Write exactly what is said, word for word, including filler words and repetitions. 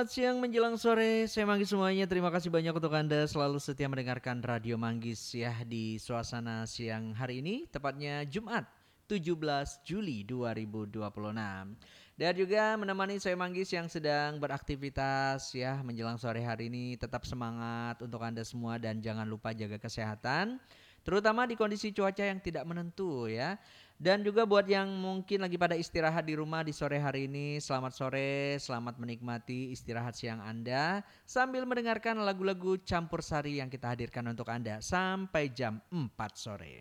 Selamat siang menjelang sore, saya Manggis semuanya. Terima kasih banyak untuk Anda selalu setia mendengarkan Radio Manggis ya di suasana siang hari ini, tepatnya Jumat tujuh belas Juli dua ribu dua puluh enam. Dan juga menemani saya Manggis yang sedang beraktivitas ya menjelang sore hari ini, tetap semangat untuk Anda semua dan jangan lupa jaga kesehatan, terutama di kondisi cuaca yang tidak menentu ya. Dan juga buat yang mungkin lagi pada istirahat di rumah di sore hari ini, selamat sore, selamat menikmati istirahat siang Anda sambil mendengarkan lagu-lagu campur sari yang kita hadirkan untuk Anda sampai jam empat sore.